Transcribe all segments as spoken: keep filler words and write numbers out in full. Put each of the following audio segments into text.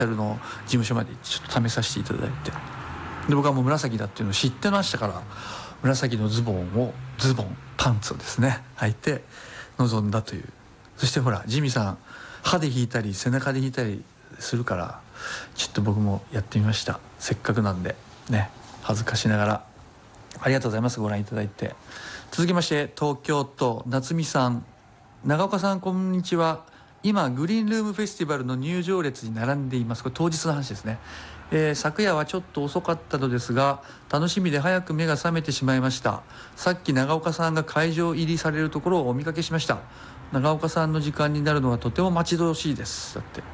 の事務所までちょっと試させていただいて、で僕はもう紫だっていうのを知ってましたから、紫のズボンをズボンパンツをですね履いて臨んだという。そしてほらジミーさん歯で引いたり背中で引いたりするから、ちょっと僕もやってみました。せっかくなんでね、恥ずかしながら。ありがとうございます。ご覧いただいて。続きまして東京都夏美さん、長岡さんこんにちは。今グリーンルームフェスティバルの入場列に並んでいます。これ当日の話ですね。えー、昨夜はちょっと遅かったのですが楽しみで早く目が覚めてしまいました。さっき長岡さんが会場入りされるところをお見かけしました。長岡さんの時間になるのはとても待ち遠しいです。だって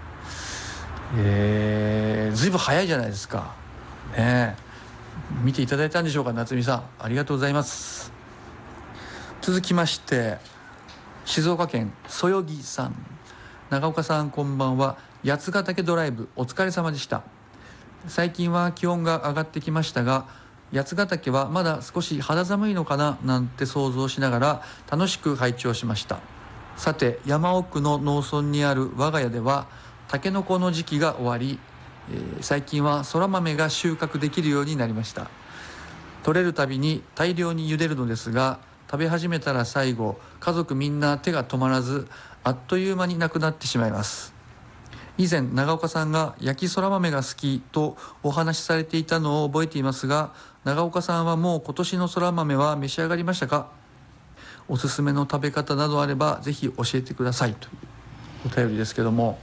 えー、ずいぶん早いじゃないですかね。え見ていただいたんでしょうか。夏美さんありがとうございます。続きまして静岡県そよぎさん、長岡さんこんばんは。八ヶ岳ドライブお疲れ様でした。最近は気温が上がってきましたが八ヶ岳はまだ少し肌寒いのかななんて想像しながら楽しく拝聴しました。さて山奥の農村にある我が家ではタケノコの時期が終わり、えー、最近はそら豆が収穫できるようになりました。取れるたびに大量に茹でるのですが食べ始めたら最後家族みんな手が止まらずあっという間になくなってしまいます。以前長岡さんが焼きそら豆が好きとお話しされていたのを覚えていますが、長岡さんはもう今年のそら豆は召し上がりましたか？おすすめの食べ方などあればぜひ教えてくださいというお便りですけども、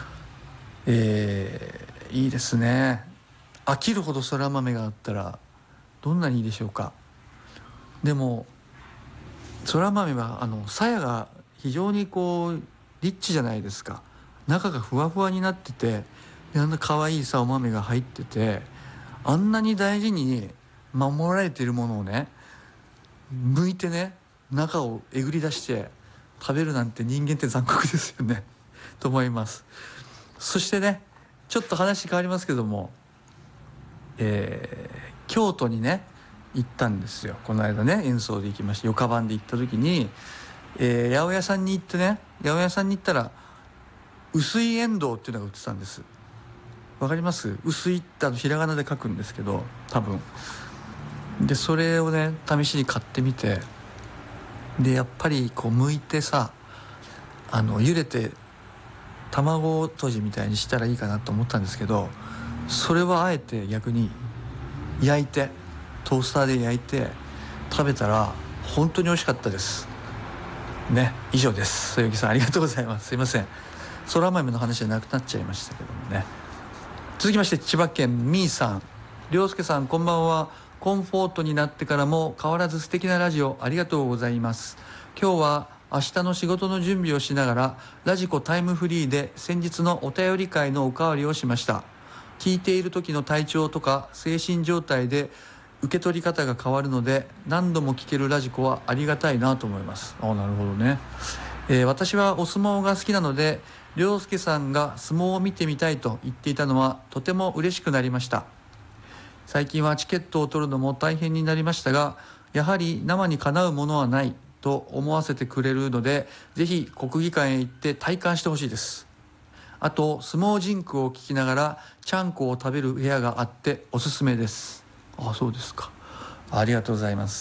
えー、いいですね。飽きるほどそら豆があったらどんなにいいでしょうか。でもそら豆はあの鞘が非常にこうリッチじゃないですか。中がふわふわになってて、あんな可愛いさお豆が入ってて、あんなに大事に守られているものをね剥いてね中をえぐり出して食べるなんて人間って残酷ですよねと思います。そしてねちょっと話変わりますけども、えー、京都にね行ったんですよ。この間ね演奏で行きました。よかばんで行った時に、えー、八百屋さんに行ってね八百屋さんに行ったら薄いエンドウっていうのが売ってたんです。わかります？薄いってあのひらがなで書くんですけど多分でそれをね試しに買ってみて、でやっぱりこう剥いてさあの茹でて卵とじみたいにしたらいいかなと思ったんですけど、それはあえて逆に焼いてトースターで焼いて食べたら本当に美味しかったですね。以上です。そよぎさんありがとうございます。すいませんそら豆の話じゃなくなっちゃいましたけどもね。続きまして千葉県みーさん、涼介さんこんばんは。コンフォートになってからも変わらず素敵なラジオありがとうございます。今日は明日の仕事の準備をしながらラジコタイムフリーで先日のお便り会のおかわりをしました。聞いている時の体調とか精神状態で受け取り方が変わるので何度も聞けるラジコはありがたいなと思います。あ、なるほどね。えー、私はお相撲が好きなので涼介さんが相撲を見てみたいと言っていたのはとても嬉しくなりました。最近はチケットを取るのも大変になりましたが、やはり生にかなうものはないと思わせてくれるのでぜひ国技館へ行って体感してほしいです。あと相撲ジンクを聞きながらちゃんこを食べる部屋があっておすすめです。あ、そうですか。ありがとうございます。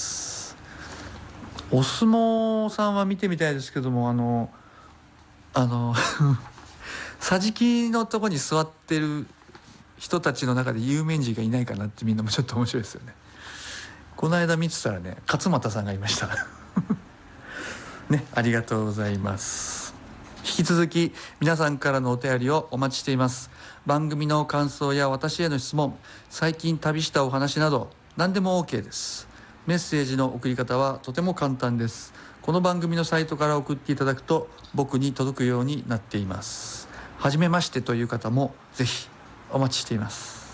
お相撲さんは見てみたいですけども、あのあの桟敷のとこに座ってる人たちの中で有名人がいないかなってみんなもちょっと面白いですよね。この間見てたらね勝俣さんがいましたね、ありがとうございます。引き続き皆さんからのお便りをお待ちしています。番組の感想や私への質問、最近旅したお話など何でも OK です。メッセージの送り方はとても簡単です。この番組のサイトから送っていただくと僕に届くようになっています。はじめましてという方もぜひお待ちしています。